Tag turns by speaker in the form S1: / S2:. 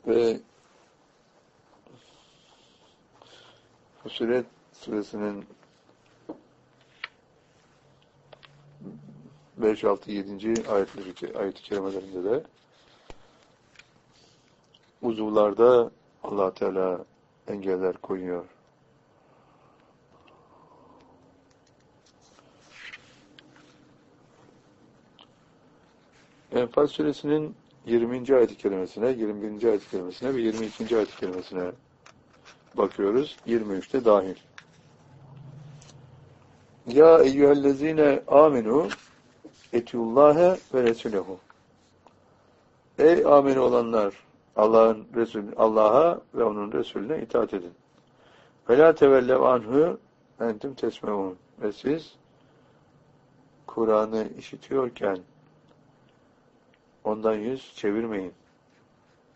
S1: Ve Fussilet suresinin 5, 6, 7. ayet-i kerimelerinde de uzuvlarda Allah Teala engeller koyuyor. Enfal suresinin 20. ayet-i kerimesine, 21. ayet-i kerimesine ve 22. ayet-i kerimesine bakıyoruz. 23'te dahil. Ya eyyühellezine aminu etiullâhe ve resulehu. Ey amin olanlar, Allah'a ve onun Resulüne itaat edin. Ve la tevellev anhu entum tesmeun. Ve siz Kur'an'ı işitiyorken ondan yüz çevirmeyin.